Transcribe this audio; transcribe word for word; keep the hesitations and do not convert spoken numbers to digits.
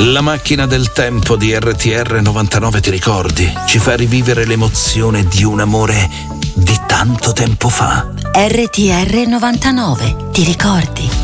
La macchina del tempo di R T R novantanove, ti ricordi? Ci fa rivivere l'emozione di un amore di tanto tempo fa. R T R novantanove, ti ricordi?